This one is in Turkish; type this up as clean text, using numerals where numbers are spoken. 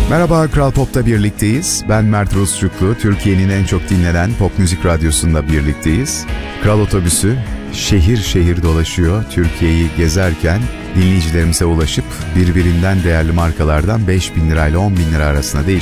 Merhaba, Kral Pop'ta birlikteyiz. Ben Mert Rusçuklu, Türkiye'nin en çok dinlenen pop müzik radyosunda birlikteyiz. Kral Otobüsü şehir şehir dolaşıyor. Türkiye'yi gezerken dinleyicilerimize ulaşıp birbirinden değerli markalardan 5.000 lirayla 10.000 lira arasında değişen